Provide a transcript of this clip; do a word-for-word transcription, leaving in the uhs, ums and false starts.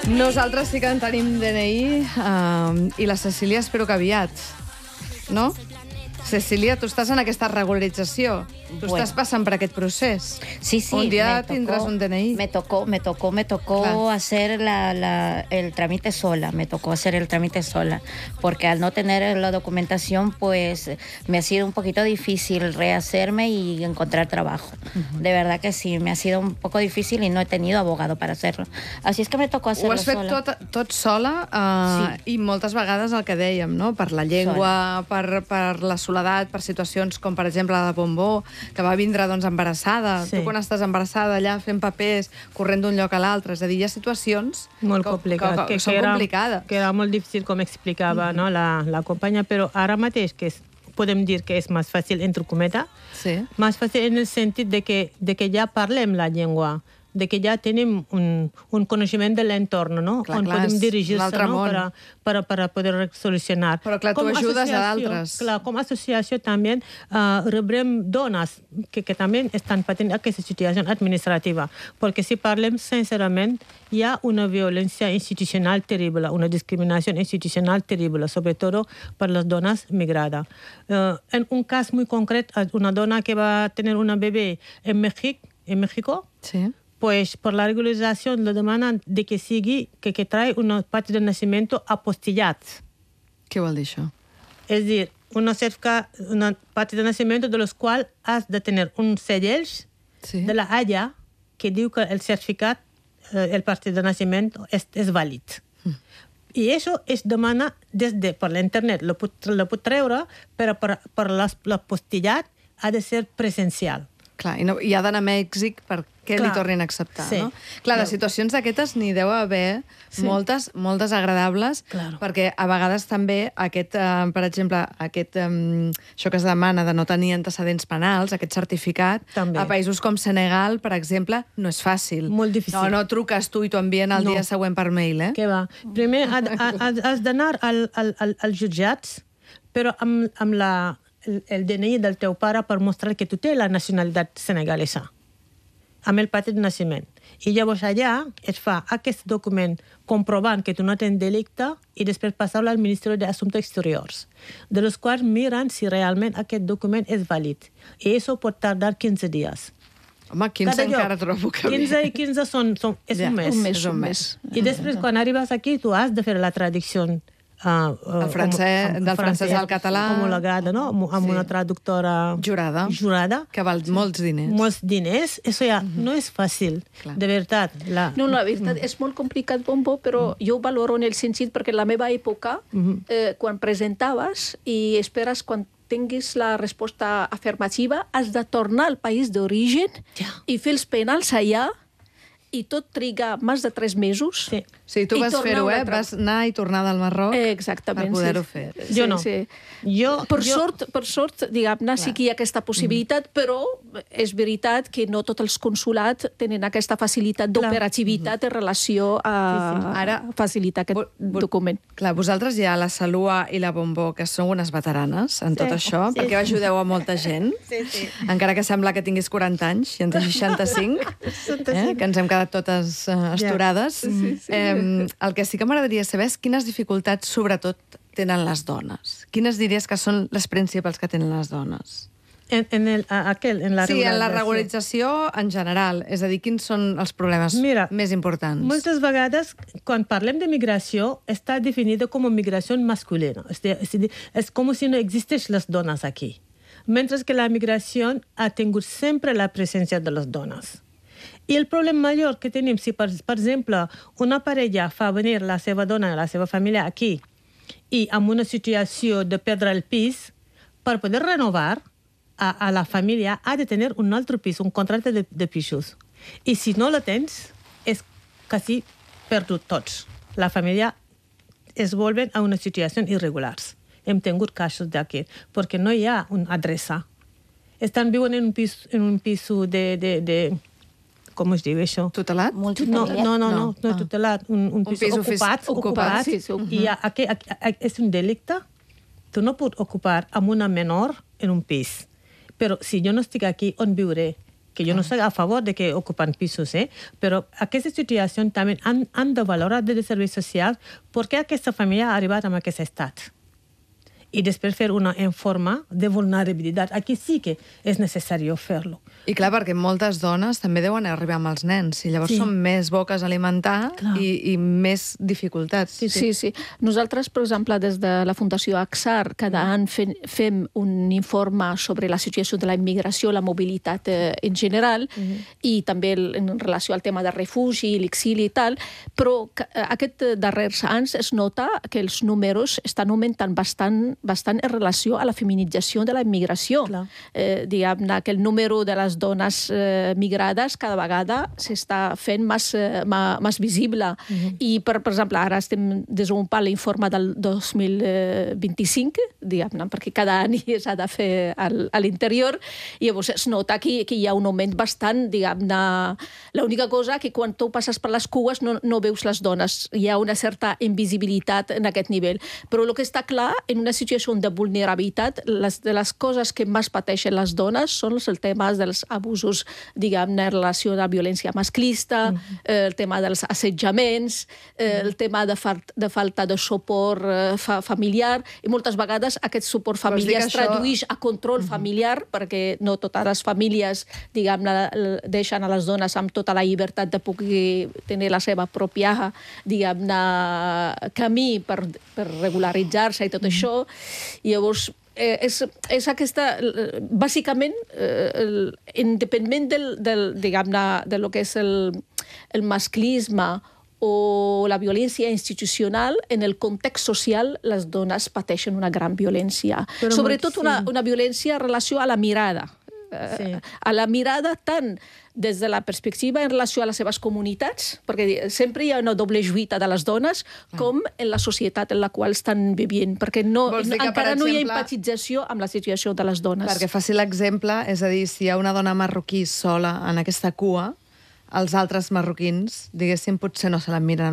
Nosaltres sí que en tenim D N I uh, i la Cecília espero que aviat, no? Cecília, tu estàs en aquesta regularització. Tu Bueno. estás pasando por aquest procés. Sí, sí. Un día me tocó, tendrás un D N I. Me tocó, me tocó, me tocó Claro. hacer la, la, el trámite sola, me tocó hacer el trámite sola, porque al no tener la documentación, pues me ha sido un poquito difícil rehacerme y encontrar trabajo. Uh-huh. De verdad que sí, me ha sido un poco difícil y no he tenido abogado para hacerlo. Así es que me tocó hacerlo Ho has fet sola. tot, tot sola uh, sí. I moltes vegades el que dèiem, no? Per la llengua, per, per la soledat, per situacions com, per exemple, la de Bombó, que va vindre doncs, embarassada. Sí. Tu quan estàs embarassada allà fent papers, corrent d'un lloc a l'altre, és a dir, hi ha situacions molt que, complicat, que, que, que, que són era, complicades. Que era molt difícil, com explicava mm-hmm. no, la, la companya, però ara mateix que és, podem dir que és més fàcil, entre cometa, sí. més fàcil en el sentit de que, de que ja parlem la llengua, de que ja tenim un, un coneixement de l'entorn, no? Clar, on clar, podem dirigir-se no? per, a, per, a, per a poder solucionar. Però clar, tu com ajudes a d'altres. Clar, com a associació també uh, rebrem dones que, que també estan patint aquesta situació administrativa, perquè si parlem sincerament, hi ha una violència institucional terrible, una discriminació institucional terrible, sobretot per les dones migrades. Uh, en un cas molt concret, una dona que va tenir una bebè en Mèxic, en México, sí. pues por la regularización le demandan de que sigui, que, que trae una parte de nacimiento apostillat. Què vol dir això? Es dir, una, cerca, una parte de nacimiento de los cuales has de tener un sellell sí. de la Haya que diu que el certificat, eh, el parte de nacimiento és, és vàlid. Mm. I això es demana des de, per l'internet, lo pot, lo pot treure, però per, per l'apostillat ha de ser presencial. Clar, i, no, i ha d'anar a Mèxic perquè Clar. Li tornin a acceptar, sí. no? Clar, de situacions d'aquestes n'hi deu haver sí. moltes, moltes agradables, claro. Perquè a vegades també aquest, eh, per exemple, aquest, eh, això que es demana de no tenir antecedents penals, aquest certificat, també. A països com Senegal, per exemple, no és fàcil. Molt difícil. No, no truques tu i t'ho envien el no. dia següent per mail, eh? Què va? Primer has d'anar al, al, al, als jutjats, però amb, amb la... El, el D N I del teu pare per mostrar que tu té la nacionalitat senegalesa, amb el paper de naixement. I llavors allà es fa aquest document comprovant que tu no tens delicte i després passar-lo al Ministeri d'Assumptes Exteriors, de los quals miren si realment aquest document és vàlid. I això pot tardar quinze dies. Home, quinze encara trobo que bé. quinze i quinze són, són, és ja, un mes. Un mes, un mes. I després, quan arribes aquí, tu has de fer la traducció Uh, uh, el francès, com, del francès al català homologada, no? Amb sí. una traductora jurada, jurada que val sí. molts diners. Molts diners, això ja uh-huh. no és fàcil, Clar. De veritat. La... No, la veritat, uh-huh. és molt complicat, Bombo, però uh-huh. jo ho valoro en el sentit perquè en la meva època, uh-huh. eh, quan presentaves i esperes quan tinguis la resposta afirmativa, has de tornar al país d'origen ja. I fer els penals allà, i tot triga més de tres mesos. Sí, sí tu vas fer-ho, eh? Vas anar i tornar del Marroc eh, exactament, per poder-ho sí. fer. Jo no. Sí. Jo, per, jo... Sort, per sort, diguem-ne, sí que hi ha aquesta possibilitat, mm. però és veritat que no tots els consulats tenen aquesta facilitat d'operativitat en relació a sí, sí. Ara, facilitar aquest vo document. Clar, vosaltres ja, la Salua i la Bombó, que sou unes veteranes en sí, tot això, sí, perquè sí. ajudeu a molta gent, sí, sí. encara que sembla que tinguis quaranta anys, i en té seixanta-cinc, eh? Que ens hem quedat totes uh, esturades. Yeah. Sí, sí. Eh, el que sí que m'agradaria saber és quines dificultats, sobretot, tenen les dones. Quines diries que són les principals que tenen les dones? En, en, el, aquel, en la sí, en la regularització en general. És a dir, quins són els problemes Mira, més importants? Moltes vegades, quan parlem de migració, està definida com a migració masculina. És, és, és com si no existeix les dones aquí. Mentre que la migració ha tingut sempre la presència de les dones. I el problema major que tenim, si per, per exemple una parella fa venir la seva dona i la seva família aquí i amb una situació de perdre el pis, per poder renovar a, a la família ha de tenir un altre pis, un contracte de, de pisos. I si no la tens, és quasi perdut tots. La família es volven a una situació irregulars. Hem tingut casos d'aquí, perquè no hi ha una adreça. Estan viuen en un pis, en un pis de... de, de com es diu això? Tutelat? No, no, no, no, no, no tutelat. Un, un, pis, un pis ocupat, ocupat. ocupat. Sí, sí. I aquí, aquí, aquí, és un delicte. Tu no pots ocupar amb una menor en un pis. Però si jo no estic aquí, on viuré? que jo no estic a favor de que ocupen pisos, eh? Però aquesta situació també han, han de valorar des de serveis socials perquè aquesta família ha arribat a aquest estat. I després fer una informe de vulnerabilitat. Aquí sí que és necessari fer-lo. I clar, perquè moltes dones també deuen arribar amb els nens, i llavors sí. són més boques a alimentar i, i més dificultats. Sí, sí. sí, sí. Nosaltres, per exemple, des de la Fundació AXAR, cada any fem, fem un informe sobre la situació de la immigració, la mobilitat eh, en general, uh-huh. i també en relació al tema de refugi, l'exili i tal, però aquests darrers anys es nota que els números estan augmentant bastant bastant en relació a la feminització de la immigració. Eh, diguem-ne que el número de les dones eh, migrades cada vegada s'està fent més, eh, més visible. Uh-huh. I, per, per exemple, ara estem desenvolupant l'informe del dos mil vint-i-cinc, diguem-ne, perquè cada any s'ha de fer al, a l'interior, i llavors es nota que, que hi ha un augment bastant, diguem-ne... L'única cosa que quan tu passes per les cues no, no veus les dones. Hi ha una certa invisibilitat en aquest nivell. Però el que està clar, en una situació de vulnerabilitat, les, de les coses que més pateixen les dones són els temes dels abusos, diguem-ne, en relació a la violència masclista, mm. eh, el tema dels assetjaments, eh, el tema de, fal de falta de suport eh, fa familiar, i moltes vegades aquest suport familiar es tradueix això... a control mm. familiar, perquè no totes les famílies, diguem-ne, deixen a les dones amb tota la llibertat de poder tenir la seva pròpia, diguem-ne, camí per, per regularitzar-se i tot mm. això. I llavors, eh, és, és aquesta, bàsicament, eh, independent del, del, diguem-ne, de lo que és el, el masclisme o la violència institucional, en el context social les dones pateixen una gran violència. Però sobretot una, una violència en relació a la mirada. Sí. A la mirada tant des de la perspectiva en relació a les seves comunitats, perquè sempre hi ha una doble lluita de les dones, com en la societat en la qual estan vivint, perquè no, que, encara exemple, no hi ha empatització amb la situació de les dones. Perquè faci l'exemple, és a dir, si hi ha una dona marroquí sola en aquesta cua, els altres marroquins, diguéssim, potser no se la miren